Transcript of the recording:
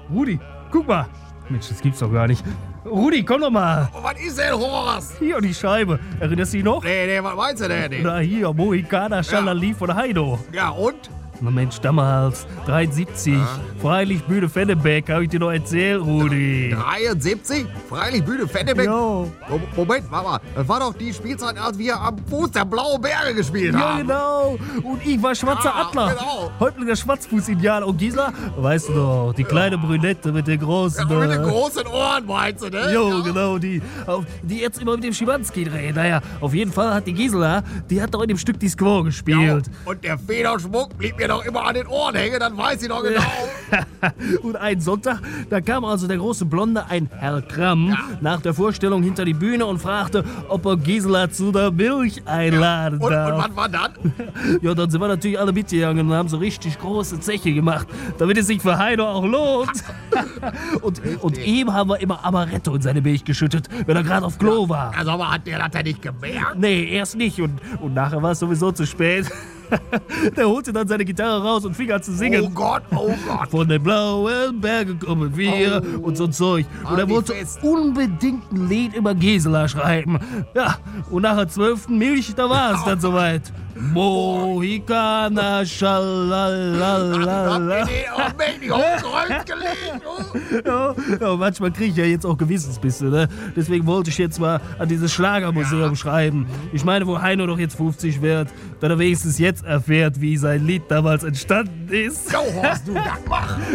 Rudi, guck mal. Mensch, das gibt's doch gar nicht. Rudi, komm doch mal. Oh, was ist denn, Horst? Hier, die Scheibe. Erinnerst du dich noch? Nee, was meinst du denn? Na hier, Mohikaner Schalali von Heido. Ja, und? Na Mensch, damals, 73, Freilich Bühne Fennebeck, hab ich dir noch erzählt, Rudi. 73? Freilich Bühne Fennebeck? Jo. Moment, Mama, das war doch die Spielzeit, als wir am Fuß der Blauen Berge gespielt Ja, haben. genau. Und ich war Schwarzer Ja, Adler. genau. Häuptling Schwarzfuß-Indianer. Und Gisela, weißt du doch, die kleine Brünette mit den großen... Ja, mit den großen Ohren, meinst du, ne? Jo, Ja. genau, die jetzt immer mit dem Schimanski dreht. Naja, auf jeden Fall hat die Gisela, die hat doch in dem Stück die Squaw Ja, gespielt. und der Federschmuck blieb mir doch immer an den Ohren hängen, dann weiß ich doch genau. Und einen Sonntag, da kam also der große Blonde, ein Herr Kramm, nach der Vorstellung hinter die Bühne und fragte, ob er Gisela zu der Milch einladen Und darf. was war dann? Ja, dann sind wir natürlich alle mitgegangen und haben so richtig große Zeche gemacht, damit es sich für Heido auch lohnt. und ihm haben wir immer Amaretto in seine Milch geschüttet, wenn er gerade auf Klo war. Also, aber hat der das ja nicht gemerkt? Nee, erst nicht. Und nachher war es sowieso zu spät. Der holte dann seine Gitarre raus und fing an zu singen. Oh Gott, oh Gott. Von den blauen Bergen kommen wir und so ein Zeug. Und er wie wollte fest. unbedingt ein Lied über Gisela schreiben. Ja, und nach der 12. Milch, da war es dann soweit. Mohikaner, schalalala. Oh, mächtig hochgerollt gelegt. Oh. Ja, manchmal kriege ich ja jetzt auch Gewissensbisse, ne? Deswegen wollte ich jetzt mal an dieses Schlagermuseum schreiben. Ich meine, wo Heino doch jetzt 50 wird, dass er wenigstens jetzt erfährt, wie sein Lied damals entstanden ist. Jo, Horst, du, das mach.